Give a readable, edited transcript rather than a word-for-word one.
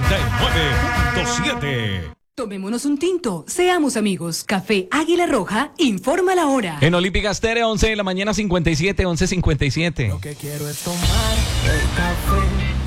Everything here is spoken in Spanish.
99.7. Tomémonos un tinto, seamos amigos. Café Águila Roja, informa la hora. En Olímpica Estéreo, 11 de la mañana, 57, 11:57. Lo que quiero es tomar el café